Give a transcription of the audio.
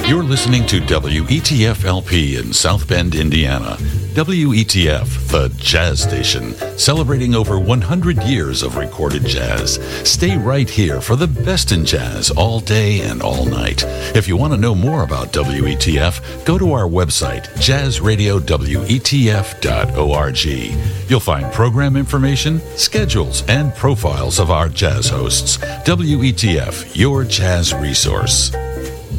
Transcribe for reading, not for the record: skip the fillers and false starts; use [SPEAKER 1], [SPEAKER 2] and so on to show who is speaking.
[SPEAKER 1] You're listening to WETF LP in South Bend, Indiana. WETF, the jazz station, celebrating over 100 years of recorded jazz. Stay right here for the best in jazz all day and all night. If you want to know more about WETF, go to our website, jazzradiowetf.org. You'll find program information, schedules, and profiles of our jazz hosts. WETF, your jazz resource.